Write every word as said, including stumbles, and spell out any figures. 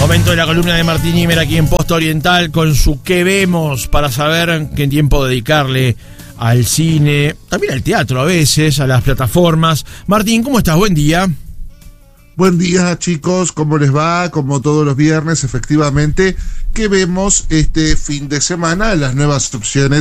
Momento de la columna de Martín Imer aquí en Posta Oriental con su ¿qué vemos? Para saber qué tiempo dedicarle al cine, también al teatro a veces, a las plataformas. Martín, ¿cómo estás? Buen día. Buen día, chicos, ¿cómo les va? Como todos los viernes, efectivamente, ¿qué vemos este fin de semana? Las nuevas opciones